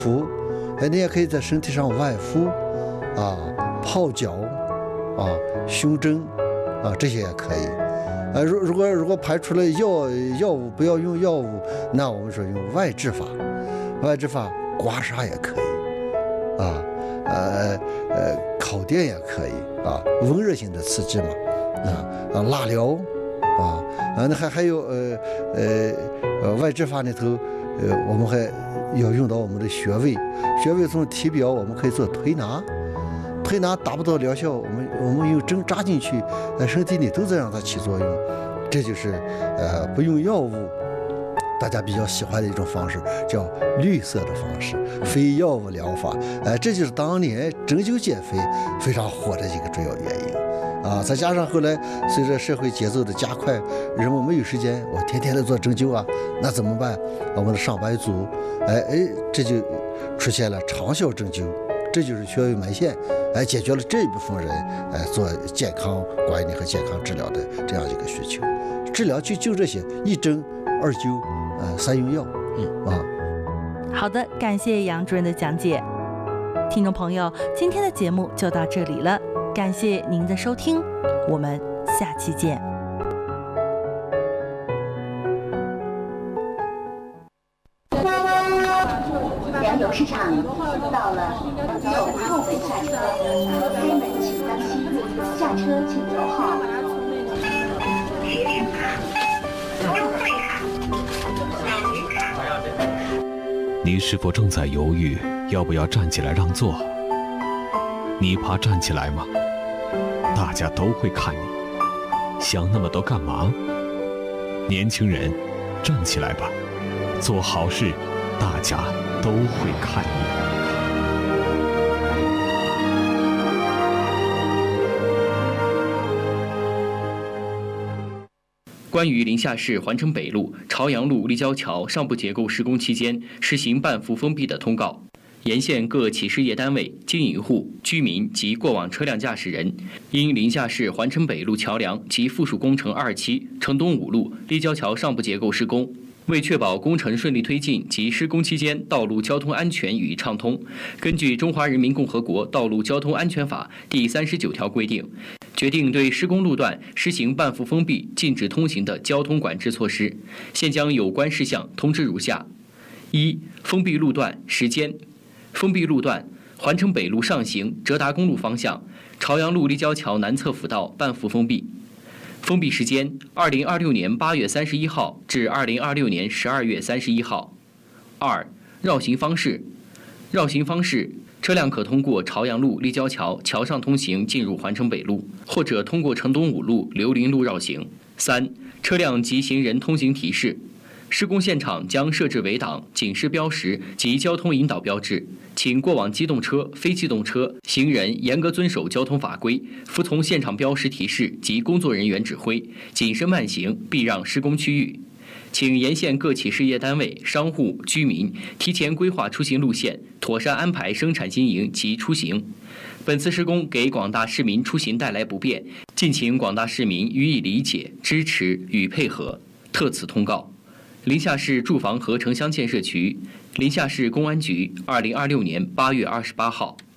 敷，你也可以在身体上外敷，泡脚，胸针，这些也可以。如果排除了药物，不要用药物，那我们说用外治法，刮痧也可以，烤电也可以，温热性的刺激嘛，蜡疗，那还有外治法里头，我们还要用到我们的穴位从体表我们可以做推拿达不到疗效，我们用针扎进去，在身体里都在让它起作用，这就是不用药物，大家比较喜欢的一种方式，叫绿色的方式，非药物疗法。这就是当年针灸减肥非常火的一个主要原因。再加上后来随着社会节奏的加快，人们没有时间，我天天的做针灸那怎么办？我们的上班族，这就出现了长效针灸，这就是穴位埋线，解决了这一部分人做健康管理和健康治疗的这样一个需求。治疗就这些，一针二灸三用药。 好的，感谢杨主任的讲解。听众朋友，今天的节目就到这里了，感谢您的收听，我们下期见。 良友市场到了，请后门下车，开门请当心，下车请留号。 你是否正在犹豫要不要站起来让座？你怕站起来吗？大家都会看你，想那么多干嘛？年轻人，站起来吧，做好事，大家都会看你。 关于临夏市环城北路、朝阳路立交桥上部结构施工期间实行半幅封闭的通告，沿线各企事业单位、经营户、居民及过往车辆驾驶人，因临夏市环城北路桥梁及附属工程2期城东5路立交桥上部结构施工，为确保工程顺利推进及施工期间道路交通安全与畅通，根据《中华人民共和国道路交通安全法》第39条规定，决定对施工路段实行半幅封闭、禁止通行的交通管制措施。现将有关事项通知如下：一、封闭路段时间。封闭路段：环城北路上行浙达公路方向，朝阳路立交桥南侧辅道半幅封闭。封闭时间：2026年8月31号至2026年12月31号。二、绕行方式。绕行方式：车辆可通过朝阳路立交桥桥上通行进入环城北路，或者通过城东5路刘林路绕行。三、车辆及行人通行提示。施工现场将设置围挡、警示标识及交通引导标志，请过往机动车、非机动车、行人严格遵守交通法规，服从现场标识提示及工作人员指挥，谨慎慢行，避让施工区域。请沿线各企事业单位、商户、居民提前规划出行路线，妥善安排生产经营及出行。本次施工给广大市民出行带来不便，敬请广大市民予以理解、支持与配合。特此通告。临夏市住房和城乡建设局、临夏市公安局，2026年8月28号。